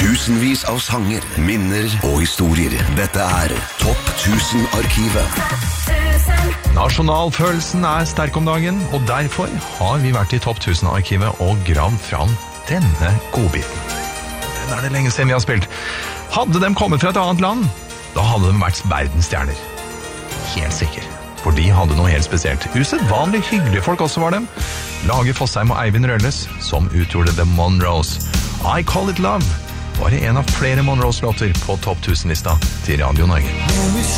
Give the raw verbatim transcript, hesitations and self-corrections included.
Tusenvis av sanger, minner og historier. Dette er Topp tusen-arkivet. Nasjonalfølelsen er sterk om dagen, og derfor har vi vært i Topp tusen-arkivet og gravd fram denne godbiten. Den er det lenge siden vi har spilt. Hadde de kommet fra et annet land, da hadde de vært verdensstjerner. Helt sikker. For de hadde noe helt spesielt. Usedvanlig hyggelige folk også var dem. Lage Fossheim og Eivind Rølles, som utgjorde The Monroes. I Call It Love, bare en av flere Monroes-låter på Topp tusen-lista til Radio Norge.